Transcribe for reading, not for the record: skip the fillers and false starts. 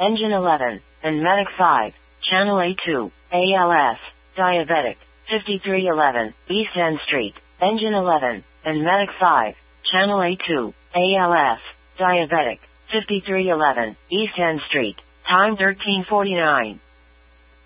Engine 11, and Medic 5, Channel A2, ALS, Diabetic, 5311, East End Street, Engine 11, and Medic 5, Channel A2, ALS, Diabetic, 5311, East End Street, time 13:49.